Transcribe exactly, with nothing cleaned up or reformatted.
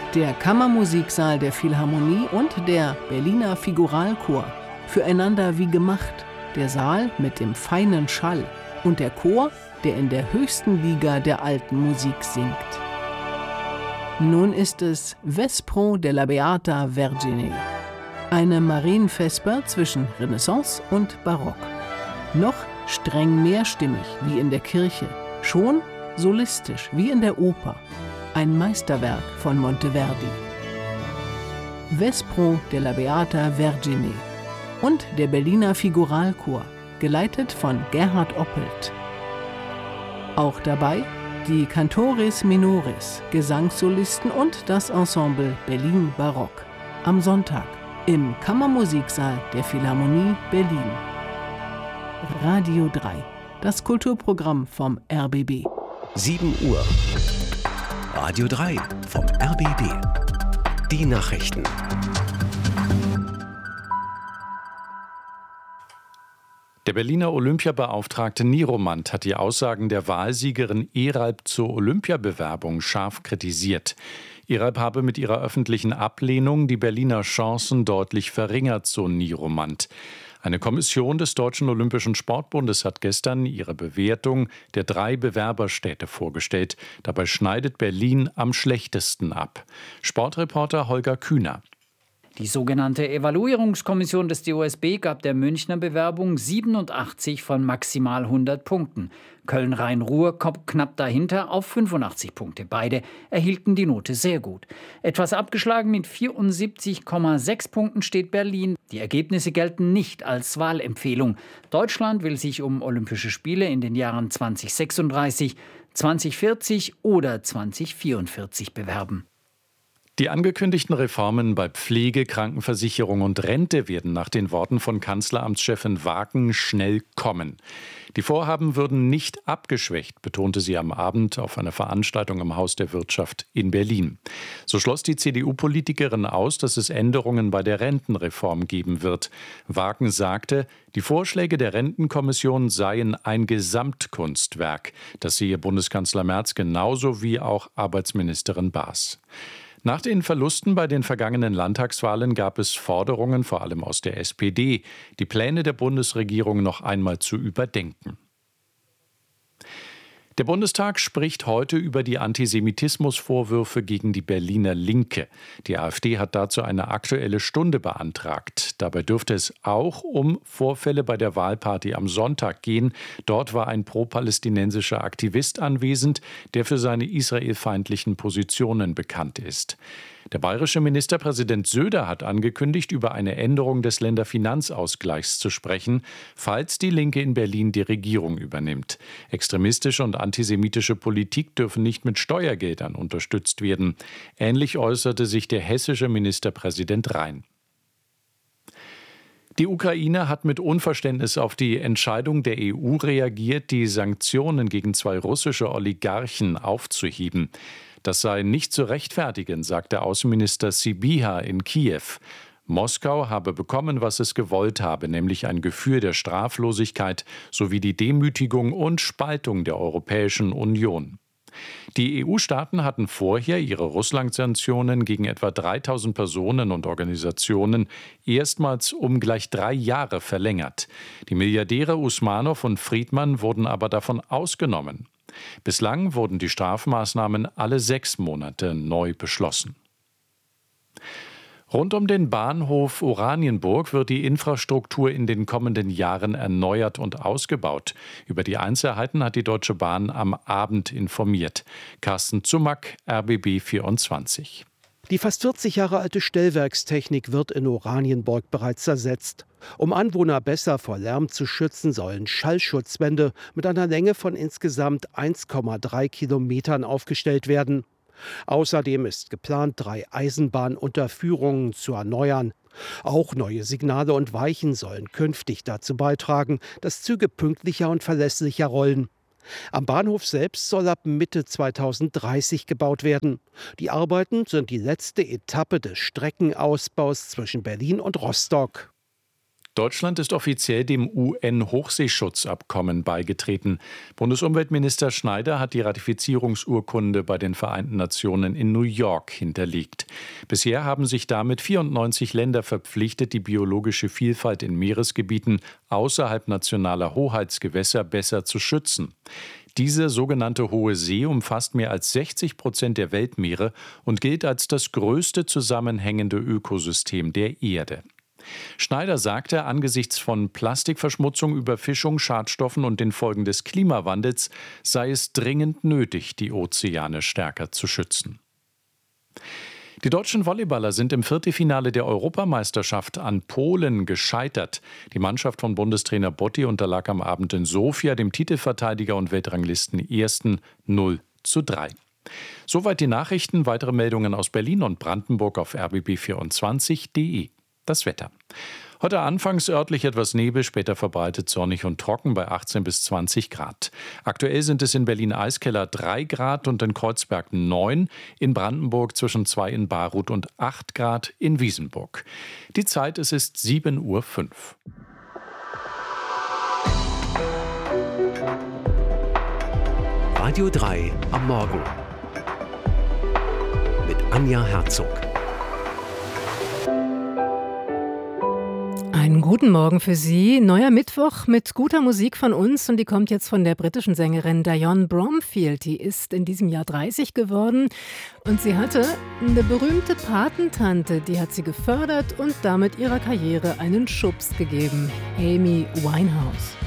Der Kammermusiksaal der Philharmonie und der Berliner Figuralchor. Füreinander wie gemacht. Der Saal mit dem feinen Schall. Und der Chor, der in der höchsten Liga der alten Musik singt. Nun ist es Vespro della Beata Vergine. Eine Marienvesper zwischen Renaissance und Barock. Noch streng mehrstimmig wie in der Kirche. Schon solistisch wie in der Oper. Ein Meisterwerk von Monteverdi. Vespro della Beata Vergine. Und der Berliner Figuralchor, geleitet von Gerhard Oppelt. Auch dabei die Cantores Minores, Gesangssolisten und das Ensemble Berlin Barock. Am Sonntag im Kammermusiksaal der Philharmonie Berlin. Radio drei, das Kulturprogramm vom R B B. sieben Uhr. Radio drei vom R B B. Die Nachrichten. Der Berliner Olympiabeauftragte Niromant hat die Aussagen der Wahlsiegerin Eralp zur Olympiabewerbung scharf kritisiert. Eralp habe mit ihrer öffentlichen Ablehnung die Berliner Chancen deutlich verringert, so Niromant. Eine Kommission des Deutschen Olympischen Sportbundes hat gestern ihre Bewertung der drei Bewerberstädte vorgestellt. Dabei schneidet Berlin am schlechtesten ab. Sportreporter Holger Kühner. Die sogenannte Evaluierungskommission des D O S B gab der Münchner Bewerbung siebenundachtzig von maximal hundert Punkten. Köln-Rhein-Ruhr kommt knapp dahinter auf fünfundachtzig Punkte. Beide erhielten die Note sehr gut. Etwas abgeschlagen mit vierundsiebzig Komma sechs Punkten steht Berlin. Die Ergebnisse gelten nicht als Wahlempfehlung. Deutschland will sich um Olympische Spiele in den Jahren zweitausendsechsunddreißig, zweitausendvierzig oder zweitausendvierundvierzig bewerben. Die angekündigten Reformen bei Pflege, Krankenversicherung und Rente werden nach den Worten von Kanzleramtschefin Wagen schnell kommen. Die Vorhaben würden nicht abgeschwächt, betonte sie am Abend auf einer Veranstaltung im Haus der Wirtschaft in Berlin. So schloss die C D U-Politikerin aus, dass es Änderungen bei der Rentenreform geben wird. Wagen sagte, die Vorschläge der Rentenkommission seien ein Gesamtkunstwerk. Das sehe Bundeskanzler Merz genauso wie auch Arbeitsministerin Baas. Nach den Verlusten bei den vergangenen Landtagswahlen gab es Forderungen, vor allem aus der S P D, die Pläne der Bundesregierung noch einmal zu überdenken. Der Bundestag spricht heute über die Antisemitismusvorwürfe gegen die Berliner Linke. Die AfD hat dazu eine Aktuelle Stunde beantragt. Dabei dürfte es auch um Vorfälle bei der Wahlparty am Sonntag gehen. Dort war ein pro-palästinensischer Aktivist anwesend, der für seine israelfeindlichen Positionen bekannt ist. Der bayerische Ministerpräsident Söder hat angekündigt, über eine Änderung des Länderfinanzausgleichs zu sprechen, falls die Linke in Berlin die Regierung übernimmt. Extremistische und antisemitische Politik dürfen nicht mit Steuergeldern unterstützt werden. Ähnlich äußerte sich der hessische Ministerpräsident Rhein. Die Ukraine hat mit Unverständnis auf die Entscheidung der E U reagiert, die Sanktionen gegen zwei russische Oligarchen aufzuheben. Das sei nicht zu rechtfertigen, sagte Außenminister Sybiha in Kiew. Moskau habe bekommen, was es gewollt habe, nämlich ein Gefühl der Straflosigkeit sowie die Demütigung und Spaltung der Europäischen Union. Die E U-Staaten hatten vorher ihre Russland-Sanktionen gegen etwa dreitausend Personen und Organisationen erstmals um gleich drei Jahre verlängert. Die Milliardäre Usmanow und Friedman wurden aber davon ausgenommen. Bislang wurden die Strafmaßnahmen alle sechs Monate neu beschlossen. Rund um den Bahnhof Oranienburg wird die Infrastruktur in den kommenden Jahren erneuert und ausgebaut. Über die Einzelheiten hat die Deutsche Bahn am Abend informiert. Carsten Zumack, R B B vierundzwanzig. Die fast vierzig Jahre alte Stellwerkstechnik wird in Oranienburg bereits ersetzt. Um Anwohner besser vor Lärm zu schützen, sollen Schallschutzwände mit einer Länge von insgesamt eins Komma drei Kilometern aufgestellt werden. Außerdem ist geplant, drei Eisenbahnunterführungen zu erneuern. Auch neue Signale und Weichen sollen künftig dazu beitragen, dass Züge pünktlicher und verlässlicher rollen. Am Bahnhof selbst soll ab Mitte zweitausenddreißig gebaut werden. Die Arbeiten sind die letzte Etappe des Streckenausbaus zwischen Berlin und Rostock. Deutschland ist offiziell dem U N-Hochseeschutzabkommen beigetreten. Bundesumweltminister Schneider hat die Ratifizierungsurkunde bei den Vereinten Nationen in New York hinterlegt. Bisher haben sich damit vierundneunzig Länder verpflichtet, die biologische Vielfalt in Meeresgebieten außerhalb nationaler Hoheitsgewässer besser zu schützen. Diese sogenannte Hohe See umfasst mehr als sechzig Prozent der Weltmeere und gilt als das größte zusammenhängende Ökosystem der Erde. Schneider sagte, angesichts von Plastikverschmutzung, Überfischung, Schadstoffen und den Folgen des Klimawandels sei es dringend nötig, die Ozeane stärker zu schützen. Die deutschen Volleyballer sind im Viertelfinale der Europameisterschaft an Polen gescheitert. Die Mannschaft von Bundestrainer Botti unterlag am Abend in Sofia dem Titelverteidiger und Weltranglisten-Ersten null zu drei. Soweit die Nachrichten. Weitere Meldungen aus Berlin und Brandenburg auf r b b vierundzwanzig punkt d e. Das Wetter. Heute anfangs örtlich etwas Nebel, später verbreitet sonnig und trocken bei achtzehn bis zwanzig Grad. Aktuell sind es in Berlin-Eiskeller drei Grad und in Kreuzberg neun, in Brandenburg zwischen zwei in Baruth und acht Grad in Wiesenburg. Die Zeit, es ist sieben Uhr fünf. Radio drei am Morgen mit Anja Herzog. Einen guten Morgen für Sie. Neuer Mittwoch mit guter Musik von uns und die kommt jetzt von der britischen Sängerin Dionne Bromfield. Die ist in diesem Jahr dreißig geworden und sie hatte eine berühmte Patentante, die hat sie gefördert und damit ihrer Karriere einen Schubs gegeben. Amy Winehouse.